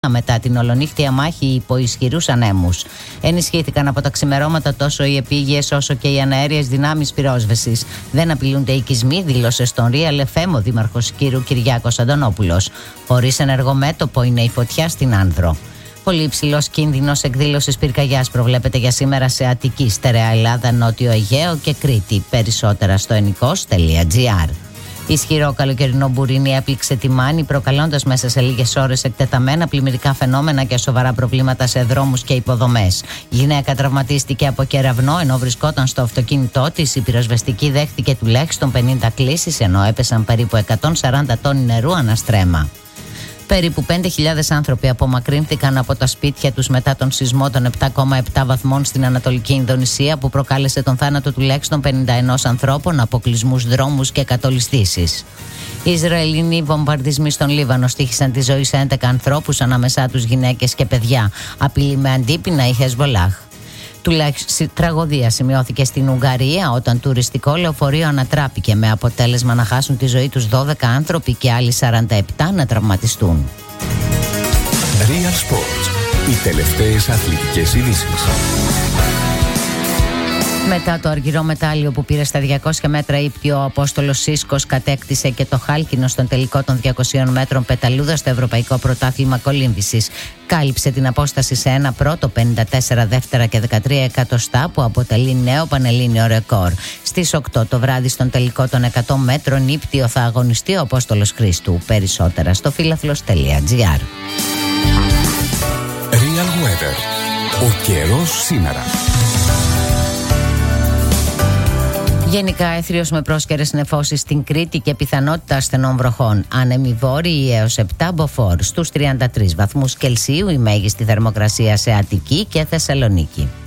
μετά την ολονύχτια μάχη υπό ισχυρούς ανέμους. Ενισχύθηκαν από τα ξημερώματα τόσο οι επίγειες όσο και οι αναέριες δυνάμεις πυρόσβεσης. Δεν απειλούνται οικισμοί, δήλωσε στον Real FM ο δήμαρχος κ. Κυριάκος Αντωνόπουλος. Χωρίς ενεργό μέτωπο είναι η φωτιά στην Άνδρο. Πολύ υψηλός κίνδυνος εκδήλωσης πυρκαγιάς προβλέπεται για σήμερα σε Αττική, Στερεά Ελλάδα, Νότιο Αιγαίο και Κρήτη. Περισσότερα στο ενικός.gr. Ισχυρό καλοκαιρινό μπουρίνι έπληξε τη Μάνη, προκαλώντας μέσα σε λίγες ώρες εκτεταμένα πλημμυρικά φαινόμενα και σοβαρά προβλήματα σε δρόμους και υποδομές. Η γυναίκα τραυματίστηκε από κεραυνό ενώ βρισκόταν στο αυτοκίνητό της. Η πυροσβεστική δέχτηκε τουλάχιστον 50 κλήσεις, ενώ έπεσαν περίπου 140 τόνοι νερού αναστρέμα. Περίπου 5.000 άνθρωποι απομακρύνθηκαν από τα σπίτια τους μετά τον σεισμό των 7,7 βαθμών στην Ανατολική Ινδονησία, που προκάλεσε τον θάνατο τουλάχιστον 51 ανθρώπων, αποκλεισμούς δρόμους και κατολιστήσεις. Οι Ισραηλινοί βομβαρδισμοί στον Λίβανο στοίχησαν τη ζωή σε 11 ανθρώπους, ανάμεσά τους γυναίκες και παιδιά. Απειλή με αντίπεινα η Χεσβολάχ. Τουλάχιστον τραγωδία σημειώθηκε στην Ουγγαρία όταν τουριστικό λεωφορείο ανατράπηκε, με αποτέλεσμα να χάσουν τη ζωή τους 12 άνθρωποι και άλλοι 47 να τραυματιστούν. Real Sports. Οι τελευταίες αθλητικές ειδήσεις. Μετά το αργυρό μετάλλιο που πήρε στα 200 μέτρα ύπτιο, ο Απόστολος Σίσκος κατέκτησε και το χάλκινο στον τελικό των 200 μέτρων πεταλούδα στο Ευρωπαϊκό Πρωτάθλημα Κολύμβησης. Κάλυψε την απόσταση σε ένα πρώτο, 54 δεύτερα και 13 εκατοστά, που αποτελεί νέο πανελλήνιο ρεκόρ. Στις 8 το βράδυ στον τελικό των 100 μέτρων ύπτιο θα αγωνιστεί ο Απόστολος Χρήστου. Περισσότερα στο φίλαθλος.gr. Real Weather. Ο καιρός σήμερα. Γενικά έθριος με πρόσκαιρες νεφώσεις στην Κρήτη και πιθανότητα ασθενών βροχών. Άνεμοι βόρειοι έως 7 μποφόρ. Στους 33 βαθμούς Κελσίου η μέγιστη θερμοκρασία σε Αττική και Θεσσαλονίκη.